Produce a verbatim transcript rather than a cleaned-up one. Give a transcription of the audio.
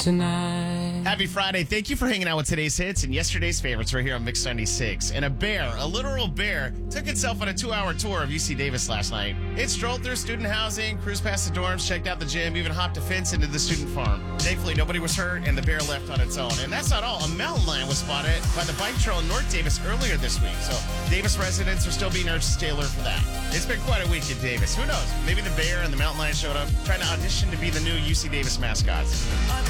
tonight. Happy Friday. Thank you for hanging out with today's hits and yesterday's favorites right here on Mix ninety-six. And a bear, a literal bear, took itself on a two-hour tour of U C Davis last night. It strolled through student housing, cruised past the dorms, checked out the gym, even hopped a fence into the student farm. Thankfully, nobody was hurt, and the bear left on its own. And that's not all. A mountain lion was spotted by the bike trail in North Davis earlier this week. So Davis residents are still being urged to stay alert for that. It's been quite a week in Davis. Who knows? Maybe the bear and the mountain lion showed up trying to audition to be the new U C Davis mascots.